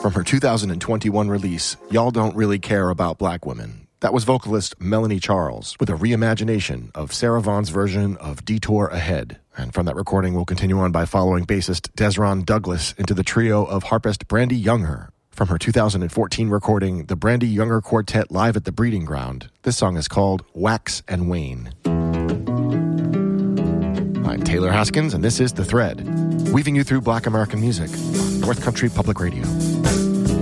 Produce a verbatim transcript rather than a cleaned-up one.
from her two thousand twenty-one release, Y'all Don't Really Care About Black Women. That was vocalist Melanie Charles with a reimagination of Sarah Vaughan's version of Detour Ahead. And from that recording, we'll continue on by following bassist Desron Douglas into the trio of harpist Brandy Younger. From her two thousand fourteen recording, the Brandy Younger Quartet Live at the Breeding Ground, this song is called Wax and Wane. I'm Taylor Haskins, and this is The Thread, weaving you through Black American music on North Country Public Radio.